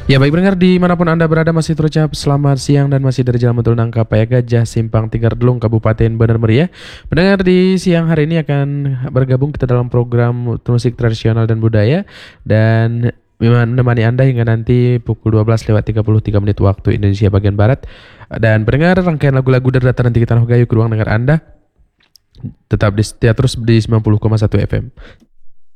Ya baik pendengar dimanapun Anda berada masih terucap selamat siang dan masih dari Jalan Betul Nangka Paya Gajah Simpang Tinggardelung Kabupaten Bener Meriah. Pendengar di siang hari ini akan bergabung kita dalam program musik tradisional dan budaya dan menemani Anda hingga nanti pukul 12:33 waktu Indonesia bagian Barat. Dan pendengar rangkaian lagu-lagu dari dataran tinggi Tanah Gayo ke ruang dengar Anda tetap setia terus di 90,1 FM.